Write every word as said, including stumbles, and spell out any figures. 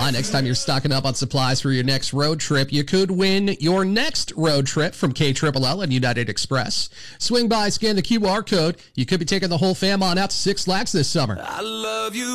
Uh, next time you're stocking up on supplies for your next road trip, you could win your next road trip from K L L and United Express. Swing by, scan the Q R code. You could be taking the whole fam on out to Six Flags this summer. I love you.